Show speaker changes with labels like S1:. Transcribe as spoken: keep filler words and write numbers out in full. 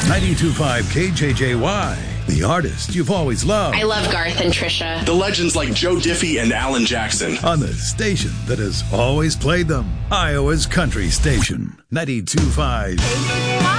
S1: ninety-two point five K J J Y, the artist you've always loved.
S2: I love Garth and Trisha.
S3: The legends like Joe Diffie and Alan Jackson.
S1: On the station that has always played them. Iowa's country station, ninety-two point five